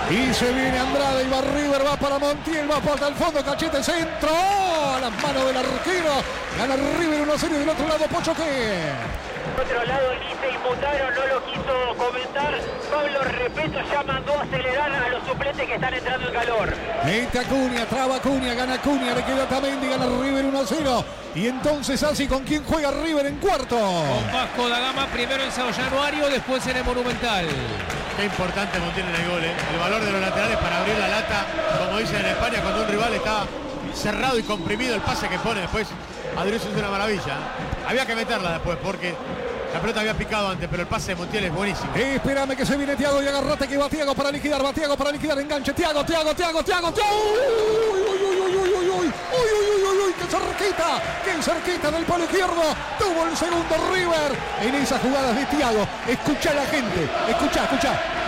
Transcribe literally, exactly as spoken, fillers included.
Y se viene Andrade y va River, va para Montiel, va por el fondo, Cachete, centro, a las manos del arquero. Gana River uno a cero y del otro lado Pocho que... Por otro lado, Lice y Mutaro no lo quiso comentar. Pablo Repeto ya mandó a acelerar a los suplentes que están entrando en calor. Mete Acuña, traba Acuña, gana Acuña, le queda Tamendi, gana River uno a cero. Y entonces así, ¿con quién juega River en cuarto? Con Vasco da Gama, primero en Sao Januario, después en el Monumental. Qué importante Montiel en el gol, ¿eh? El valor de los laterales para abrir la lata, como dicen en España, cuando un rival está cerrado y comprimido, el pase que pone después, Adrián es una maravilla. Había que meterla después porque la pelota había picado antes, pero el pase de Montiel es buenísimo. Eh, espérame que se viene Thiago y agarrate que va Thiago para liquidar, va Thiago para liquidar, enganche, Thiago, Thiago, Thiago, Thiago, Thiago. Uy, uy, uy, uy, uy, uy, uy, uy, uy, uy, uy, qué cerquita, qué cerquita del palo izquierdo, tuvo el segundo River en esas jugadas de Thiago. Escucha a la gente, escucha, escucha.